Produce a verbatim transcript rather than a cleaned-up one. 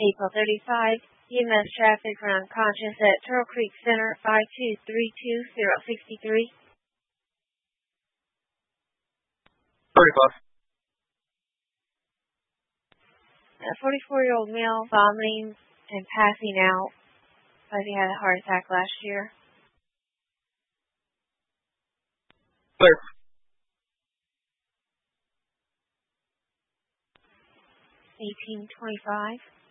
April thirty-five, E M S traffic for unconscious at Turtle Creek Center, five two three two zero six three. thirty-five. A forty-four-year-old male vomiting and passing out, like he had a heart attack last year. Clear. eighteen twenty-five.